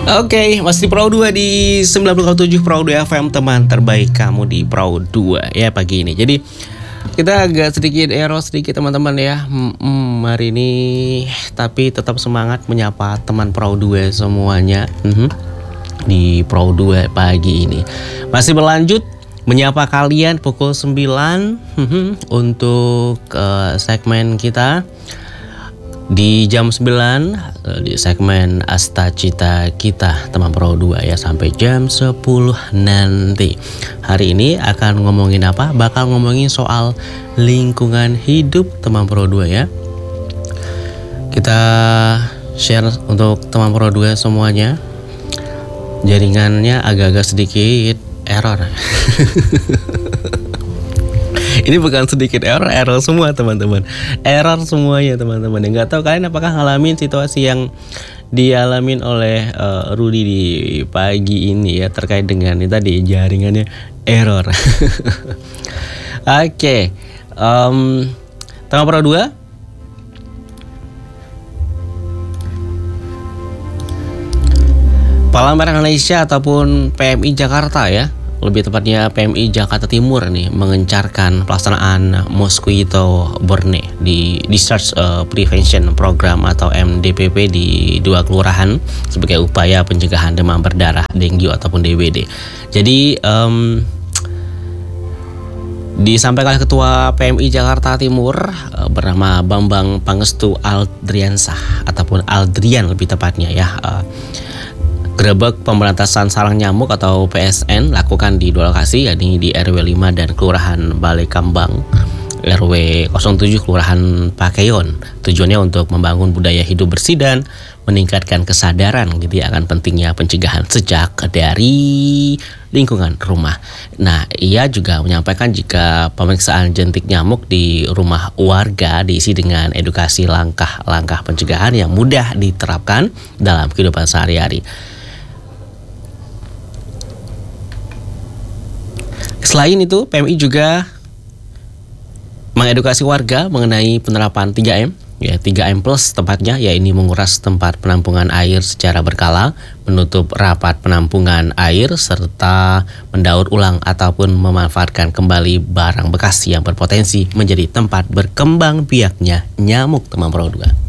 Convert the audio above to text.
Oke, masih di Pro 2 di 90,7 Pro 2 FM, teman terbaik kamu di Pro 2 ya pagi ini. Jadi kita agak sedikit error sedikit teman-teman ya hari ini, tapi tetap semangat menyapa teman Pro 2 semuanya di Pro 2 pagi ini. Masih berlanjut menyapa kalian pukul 9 untuk segmen kita di jam 9 di segmen Asta Cita Kita teman Pro 2 ya, sampai jam 10 nanti. Hari ini akan ngomongin apa? Bakal ngomongin soal lingkungan hidup teman Pro 2 ya. Kita share untuk teman Pro 2 semuanya. Jaringannya agak-agak sedikit error. Ini bukan sedikit error semua teman-teman. Error semuanya teman-teman. Nggak tahu kalian apakah ngalamin situasi yang dialamin oleh Rudy di pagi ini ya, terkait dengan ini tadi jaringannya error. Oke, teman Pro 2. Palang Merah Indonesia ataupun PMI Jakarta ya, lebih tepatnya PMI Jakarta Timur nih, mengencarkan pelaksanaan mosquito borne di Discharge Prevention Program atau MDPP di 2 kelurahan sebagai upaya pencegahan demam berdarah, dengue ataupun DBD. Jadi disampaikan oleh Ketua PMI Jakarta Timur bernama Bambang Pangestu Aldriansah ataupun Aldrian lebih tepatnya ya. Gerebek pemberantasan sarang nyamuk atau PSN lakukan di 2 lokasi, yakni di RW 5 dan Kelurahan Balai Kambang, RW 07 Kelurahan Pakeyon. Tujuannya untuk membangun budaya hidup bersih dan meningkatkan kesadaran gitu ya, akan pentingnya pencegahan sejak dari lingkungan rumah. Nah, ia juga menyampaikan jika pemeriksaan jentik nyamuk di rumah warga diisi dengan edukasi langkah-langkah pencegahan yang mudah diterapkan dalam kehidupan sehari-hari. Selain itu, PMI juga mengedukasi warga mengenai penerapan 3M, ya 3M plus tepatnya, yaitu menguras tempat penampungan air secara berkala, menutup rapat penampungan air, serta mendaur ulang ataupun memanfaatkan kembali barang bekas yang berpotensi menjadi tempat berkembang biaknya nyamuk teman Pro 2.